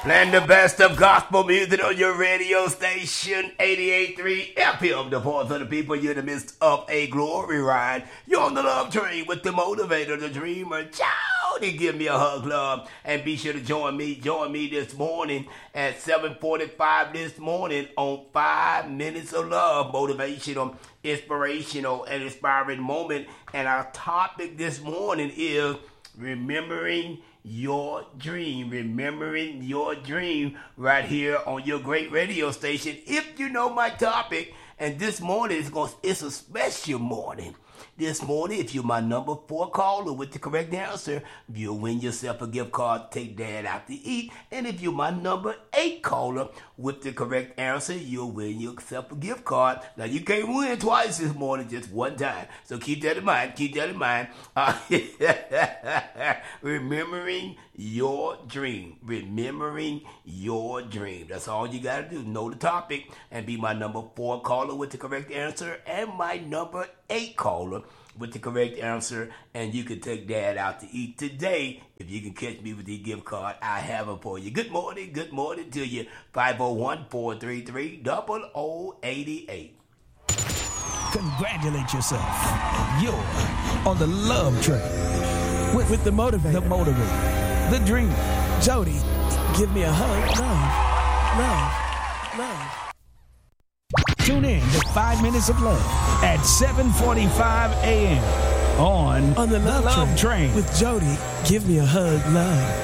Playing the best of gospel music on your radio station, 88.3 FM, the voice of the people. You're in the midst of a glory ride. You're on the love train with the motivator, the dreamer. Ciao, to give me a hug, love. And be sure to join me this morning at 7:45 this morning on 5 Minutes of Love, motivational, inspirational, and inspiring moment. And our topic this morning is remembering your dream right here on your great radio station. If you know my topic, and this morning it's a special morning. This morning, if you're my number 4 caller with the correct answer, you'll win yourself a gift card, take Dad out to eat. And if you're my number 8 caller with the correct answer, you'll win yourself a gift card. Now, you can't win twice this morning, just one time. So keep that in mind. Remembering your dream. That's all you got to do. Know the topic and be my number 4 caller with the correct answer and my number 8 caller with the correct answer, and you can take Dad out to eat today. If you can catch me with the gift card, I have it for you. Good morning to you. 501-433-0088. Congratulate yourself. You're on the love train with the motivator, the dreamer. Jody, give me a hug. Love. Tune in to 5 Minutes of Love at 7:45 a.m. on the Love Train with Jody. Give me a hug, love.